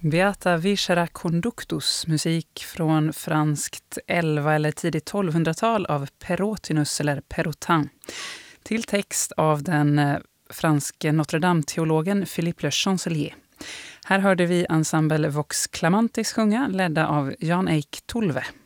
Beata Viscera Conductus, musik från franskt 11 eller tidigt 1200-tal av Perotinus eller Perotin. Till text av den franske Notre Dame-teologen Philippe Le Chancelier. Här hörde vi ensemble Vox Clamantis sjunga, ledda av Jan Eik Tolve.